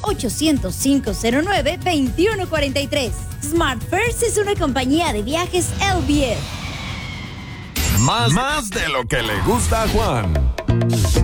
1-800-509-2143. Smart First es una compañía de viajes LBF. Más de lo que le gusta a Juan.